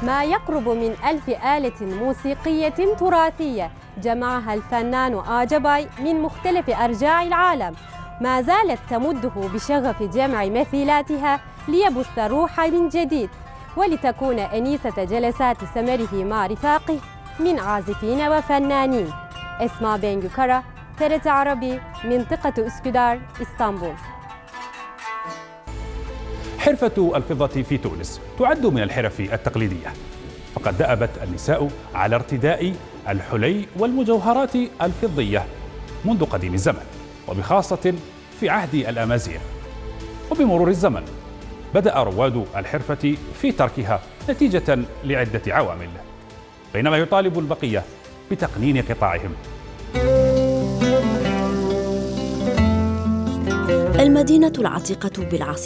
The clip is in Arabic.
ما يقرب من 1000 آلة موسيقية تراثية جمعها الفنان آجاباي من مختلف أرجاء العالم، ما زالت تمده بشغف جمع مثيلاتها ليبث الروح من جديد ولتكون أنيسة جلسات سمره مع رفاقه من عازفين وفنانين. اسماء بنجو كرا، TRT عربي، منطقة اسكندر، اسطنبول. حرفة الفضة في تونس تعد من الحرف التقليدية، فقد دأبت النساء على ارتداء الحلي والمجوهرات الفضية منذ قديم الزمن، وبخاصة في عهد الأمازيغ. وبمرور الزمن بدأ رواد الحرفة في تركها نتيجة لعدة عوامل، بينما يطالب البقية بتقنين قطاعهم. المدينة العتيقة بالعاصمة